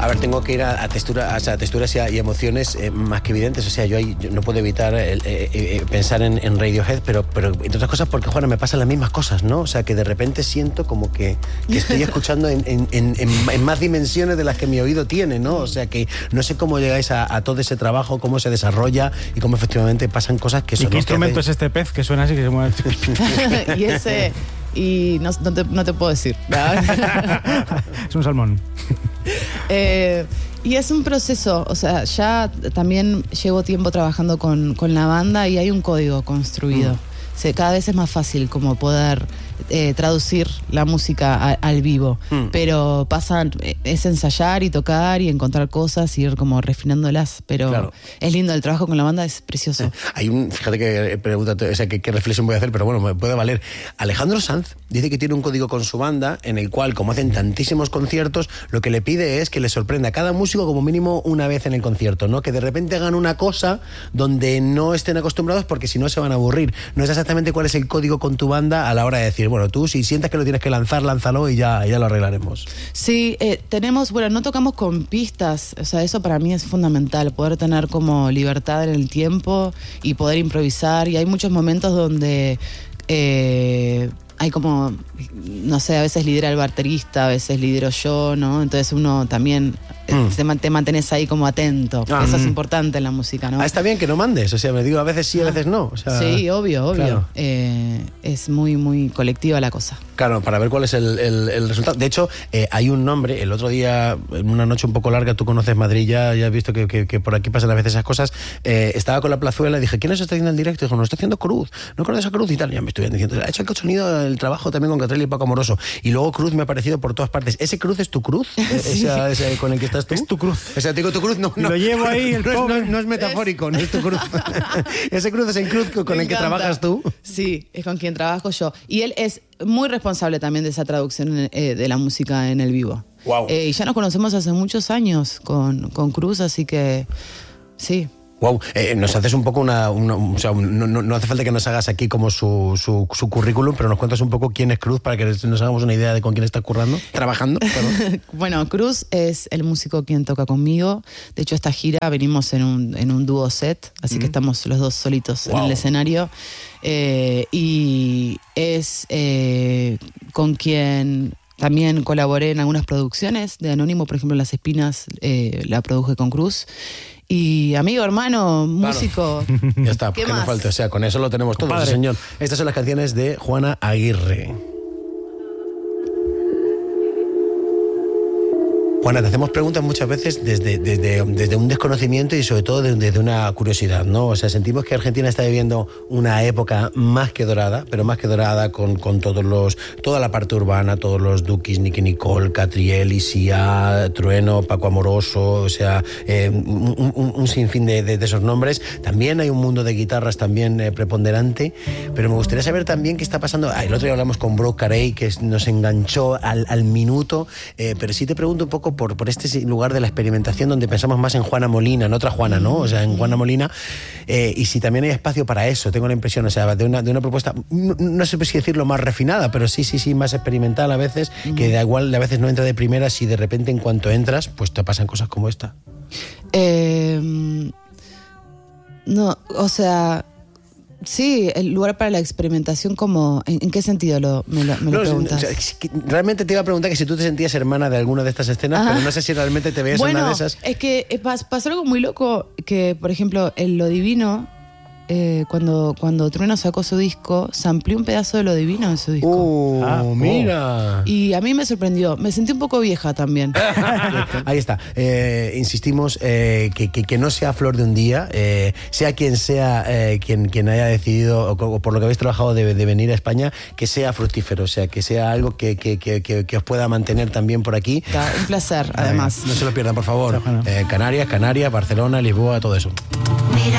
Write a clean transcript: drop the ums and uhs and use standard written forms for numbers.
A ver, tengo que ir a texturas y emociones más que evidentes. O sea, yo no puedo evitar pensar en Radiohead, pero entre otras cosas porque, Juana, me pasan las mismas cosas, ¿no? O sea, que de repente siento como que estoy escuchando en más dimensiones de las que mi oído tiene, ¿no? O sea, que no sé cómo llegáis a todo ese trabajo, cómo se desarrolla y cómo efectivamente pasan cosas que son... ¿Y qué instrumento es este pez que suena así, que se mueve? Y no te puedo decir. Es un salmón. Y es un proceso, o sea, ya también llevo tiempo trabajando con la banda y hay un código construido. Cada vez es más fácil como poder traducir la música al vivo, pero es ensayar y tocar y encontrar cosas y ir como refinándolas, pero claro, es lindo, el trabajo con la banda es precioso. Fíjate que pregunta, o sea, qué reflexión voy a hacer, pero bueno, me puede valer. Alejandro Sanz dice que tiene un código con su banda en el cual, como hacen tantísimos conciertos, lo que le pide es que le sorprenda a cada músico como mínimo una vez en el concierto, ¿no? Que de repente hagan una cosa donde no estén acostumbrados porque si no se van a aburrir. No es exactamente cuál es el código con tu banda a la hora de decir, bueno, tú si sientas que lo tienes que lanzar, lánzalo y ya lo arreglaremos. Sí, no tocamos con pistas, o sea, eso para mí es fundamental, poder tener como libertad en el tiempo y poder improvisar, y hay muchos momentos donde hay como, no sé, a veces lidera el baterista, a veces lidero yo, ¿no? Entonces uno también te mantienes ahí como atento. Eso es importante en la música, ¿no? Está bien que no mandes, o sea, me digo a veces sí, a veces no. O sea, sí, obvio. Claro. Es muy, muy colectiva la cosa. Claro, para ver cuál es el resultado. De hecho, hay un nombre, el otro día, en una noche un poco larga, tú conoces Madrid, ya has visto que por aquí pasan a veces esas cosas, estaba con la plazuela y dije, ¿quién nos está haciendo el directo? Y dijo, nos está haciendo Cruz, ¿no conoces a Cruz? Y tal, ya me estuvieron diciendo, ha hecho el sonido, el trabajo también con Catril y Paco Amoroso. Y luego Cruz me ha aparecido por todas partes. ¿Ese Cruz es tu Cruz? Sí. ¿Ese con el que estás tú? Es tu Cruz. O sea, te digo tu Cruz, no. Lo llevo ahí, no es metafórico, no es tu Cruz. Ese Cruz es el Cruz con el que trabajas tú. Sí, es con quien trabajo yo. Y él es muy responsable también de esa traducción de la música en el vivo. Wow. Y ya nos conocemos hace muchos años con Cruz, así que sí. Wow, nos haces un poco o sea, no hace falta que nos hagas aquí como su currículum, pero nos cuentas un poco quién es Cruz para que nos hagamos una idea de con quién está trabajando. Bueno, Cruz es el músico quien toca conmigo. De hecho, esta gira venimos en un dúo set, así que estamos los dos solitos en el escenario. Y es con quien también colaboré en algunas producciones de Anónimo, por ejemplo, Las Espinas la produje con Cruz. Y amigo, hermano, músico. Claro. Ya está, ¿qué más? nos falta? O sea, con eso lo tenemos todo, sí, señor. Estas son las canciones de Juana Aguirre. Juana, te hacemos preguntas muchas veces desde un desconocimiento y sobre todo desde una curiosidad, ¿no? O sea, sentimos que Argentina está viviendo una época más que dorada, pero más que dorada con toda la parte urbana, todos los Dukis, Nicky Nicole, Catriel, Isia, Trueno, Paco Amoroso, o sea, un sinfín de esos nombres. También hay un mundo de guitarras también preponderante, pero me gustaría saber también qué está pasando. El otro día hablamos con Brooke Carey, que nos enganchó al minuto, pero sí te pregunto un poco por este lugar de la experimentación donde pensamos más en Juana Molina, en otra Juana, ¿no? O sea, en Juana Molina, y si también hay espacio para eso, tengo la impresión, o sea, de una propuesta, no sé si decirlo más refinada, pero sí, más experimental a veces, que da igual, a veces no entra de primeras y de repente en cuanto entras, pues te pasan cosas como esta. No, o sea... Sí, el lugar para la experimentación, como ¿en qué sentido me lo preguntas? O sea, realmente te iba a preguntar que si tú te sentías hermana de alguna de estas escenas, pero no sé si realmente te veías en una de esas. Es que pasó algo muy loco, que por ejemplo, en Lo Divino, cuando Trueno sacó su disco, se amplió un pedazo de Lo Divino en su disco. Mira. Y a mí me sorprendió, me sentí un poco vieja también. Ahí está, insistimos que no sea flor de un día, sea quien quien haya decidido, o por lo que habéis trabajado de venir a España, que sea fructífero, o sea, que sea algo que os pueda mantener también por aquí. Un placer, además. No se lo pierdan, por favor. Canarias, Barcelona, Lisboa, todo eso.